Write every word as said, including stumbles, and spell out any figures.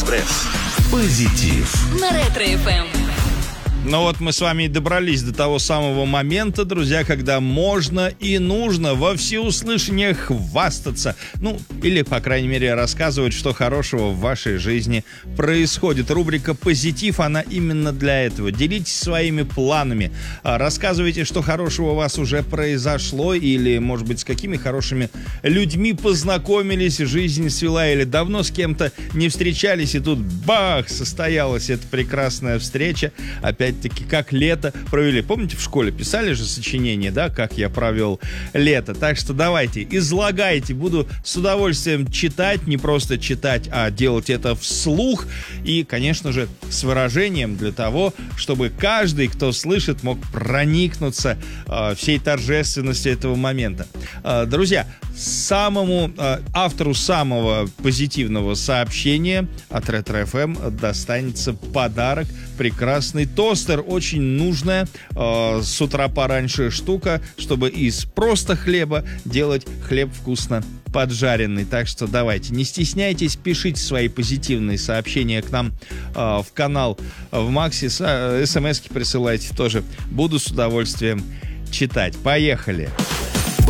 Рекс-экспресс. Позитив. На Ретро-эф эм. Ну вот мы с вами и добрались до того самого момента, друзья, когда можно и нужно во всеуслышание хвастаться. Ну, или, по крайней мере, рассказывать, что хорошего в вашей жизни происходит. Рубрика «Позитив», она именно для этого. Делитесь своими планами, рассказывайте, что хорошего у вас уже произошло, или, может быть, с какими хорошими людьми познакомились, жизнь свела, или давно с кем-то не встречались, и тут бах, состоялась эта прекрасная встреча. Опять таки, как лето провели. Помните, в школе писали же сочинение, да, как я провел лето. Так что давайте, излагайте. Буду с удовольствием читать, не просто читать, а делать это вслух. И, конечно же, с выражением для того, чтобы каждый, кто слышит, мог проникнуться э, всей торжественностью этого момента. Э, друзья, самому э, автору самого позитивного сообщения от Ретро-эф эм достанется подарок. Прекрасный тостер. Очень нужная э, с утра пораньше штука, чтобы из просто хлеба делать хлеб вкусно поджаренный. Так что давайте, не стесняйтесь, пишите свои позитивные сообщения к нам э, в канал в Максе, э, смс-ки присылайте тоже. Буду с удовольствием читать. Поехали!